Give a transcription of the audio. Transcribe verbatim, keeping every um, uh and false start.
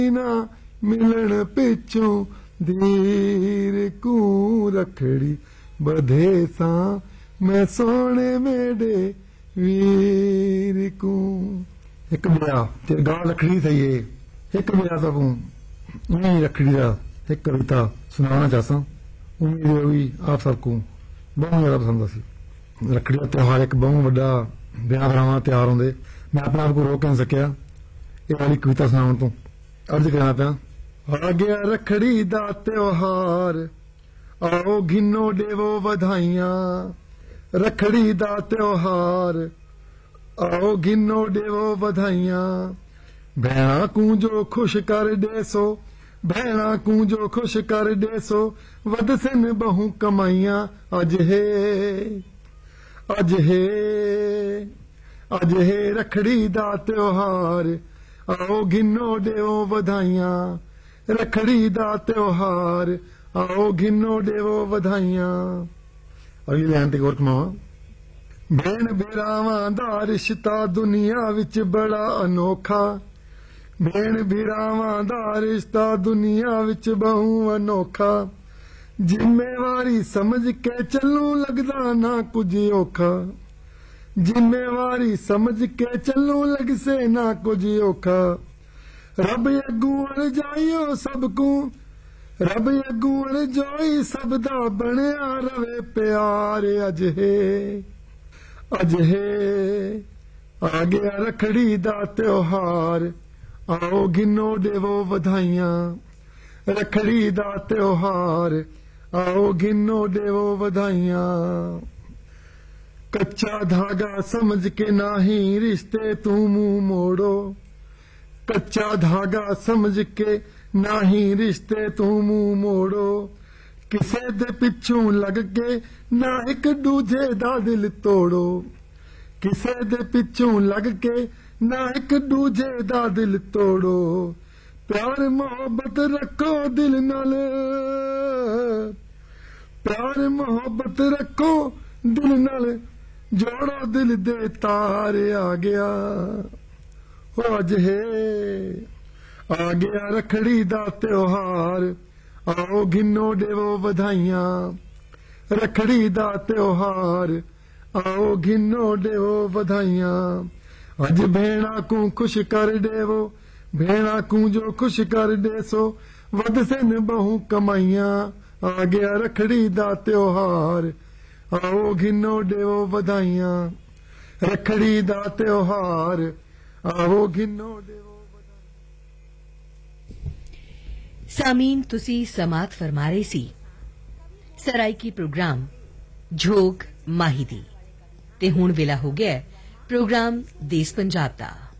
ना मिलन पिछों धीर को रखड़ी बधे सा मैं सोने मेरे वीर को। एक मेरा तेरे गाँव रखड़ी सही है, एक मेरा सब उन्हीं रखड़ी का एक कविता सुनाना चाहता हूँ। उम्मीद भी आप सबको बहुत ज्यादा पसंद सी। रखड़ी का त्योहार एक बहुत बड़ा ब्याह भरावां त्योहार होंदे। मैं अपने आप को रोक नहीं सकिया ये वाली कविता सुनाने तो अर्ज करना पाया। आ गया रखड़ी दा त्योहार आओ घिनो देवो बधाइयां। रखड़ी दा त्योहार आओ घिनो देवो बधाइयां। भैणा कू जो खुश कर दे सो भैणा कू जो खुश कर दे सो वद सिन बहु कमाइयां। अज है अज है अज है रखड़ी दा त्योहार आओ घिनो देवो बधाइयां। रखड़ी दा त्योहार आओ घिनो देवो बधाइयां। अगली लाइन ते गौर कमावा। भैण भरावां दा रिश्ता दुनिया विच बड़ा अनोखा। भैण भरावां दा रिश्ता दुनिया विच बहु अनोखा। जिम्मेवारी समझ के चलू लगदा ना कुछ औखा। जिम्मेवारी समझ के चलू लग से ना कुछ औखा। रब अगू अड़ जाइयो सबकू रब अगू अड़ जाई सब दा बनया रवे प्यार। अज है अज है आ गया रखड़ी दा त्योहार आओ घिनो देवो बधाइयां। रखड़ी दा त्योहार आओ घिनो देवो बधाइयां। कच्चा धागा समझ के नाही रिश्ते तू मुंह मोड़ो। कच्चा धागा समझ के नाही रिश्ते तू मुंह मोड़ो। किसे दे पिछों लग के ना एक दूजे दा दिल तोड़ो। किसे दे पिछों लग के ना एक दूजे दा दिल तोड़ो। प्यार मोहब्बत रखो दिल नाल प्यार मोहब्बत रखो दिल नाल जोड़ो दिल दे तार। आ गया हो अज है आ गया रखड़ी दा त्योहार आओ घिनो देवो बधाइयां। रखड़ी दा त्योहार आओ घिनो देवो बधाइयां। अज भेणा को खुश कर देवो भेणा को जो खुश कर दे सो वद सिन बहु कमाइयां। आ गया रखड़ी दा त्योहार आओ घिनो देवो बधाइयां। रखड़ी दा त्योहार आओ घिनो देवो बधाइयां। सामीन तुसी समात फरमा रहे सी सराइकी प्रोग्राम झोग माही दी ते हुण वेला हो गया प्रोग्राम देश पंजाब दा।